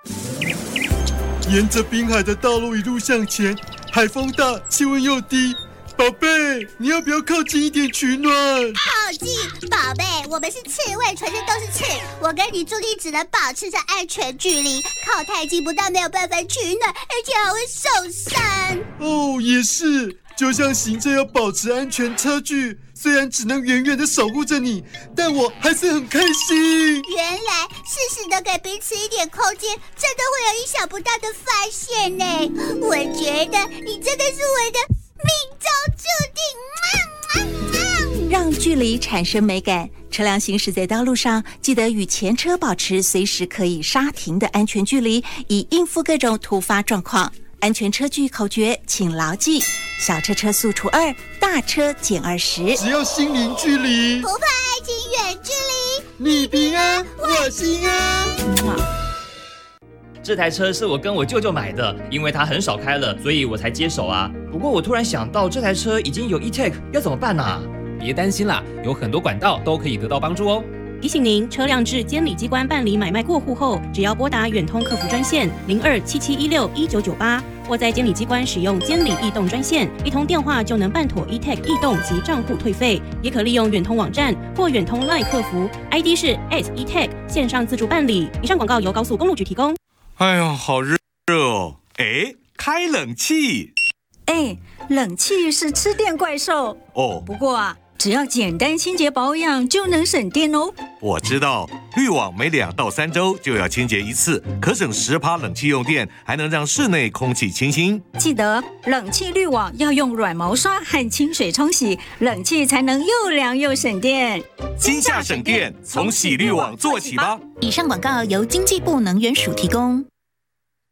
沿着滨海的道路一路向前，海风大，气温又低。宝贝，你要不要靠近一点取暖？ 靠近，宝贝，我们是刺猬，全身都是刺，我跟你注定只能保持着安全距离，靠太近不但没有办法取暖，而且还会受伤。 哦，也是，就像行车要保持安全车距，虽然只能远远的守护着你，但我还是很开心。 原来适时的给彼此一点空间，真的会有意想不到的发现呢。我觉得你真的是我的命中注定。 让距离产生美感，车辆行驶在道路上，记得与前车保持随时可以刹停的安全距离，以应付各种突发状况。安全车距口诀请牢记：小车车速除2，大车减20。 只要心灵距离， 不怕爱情远距离， 你平安我心安。 这台车是我跟我舅舅买的，因为他很少开了，所以我才接手啊。不过我突然想到，这台车已经有 E-Tech， 要怎么办啊？ 别担心啦，有很多管道都可以得到帮助哦。 提醒您，车辆至监理机关办理买卖过户后，只要拨打远通客服专线0277161998，或在监理机关使用监理易动专线，一通电话就能办妥 E-Tech 易动及账户退费。也可利用远通网站或远通 LINE 客服 ，ID 是 @E-Tech 线上自助办理。以上广告由高速公路局提供。 哎呀，好热哦！哎，开冷气。 冷气是吃电怪兽哦。 不过啊，只要简单清洁保养就能省电哦。 我知道，滤网每2到3周就要清洁一次，可省10%冷气用电，还能让室内空气清新。 记得冷气滤网要用软毛刷和清水冲洗，冷气才能又凉又省电。 今夏省电，从洗滤网做起吧。 以上广告由经济部能源署提供。